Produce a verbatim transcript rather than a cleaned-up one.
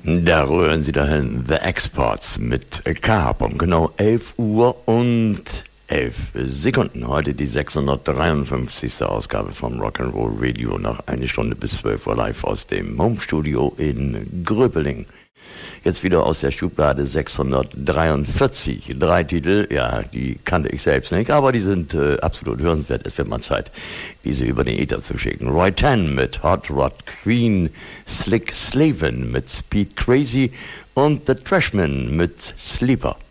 Da rühren Sie dahin, The Exports mit Carp um genau elf Uhr und elf Sekunden. Heute die sechshundertdreiundfünfzigste Ausgabe vom Rock'n'Roll Radio. Nach eine Stunde bis zwölf Uhr live aus dem Homestudio in Gröpeling. Jetzt wieder aus der Schublade sechshundertdreiundvierzig. Drei Titel, ja, die kannte ich selbst nicht, aber die sind äh, absolut hörenswert. Es wird mal Zeit, diese über den Ether zu schicken. Roy Tan mit Hot Rod Queen, Slick Slavin mit Speed Crazy und The Trashmen mit Sleeper.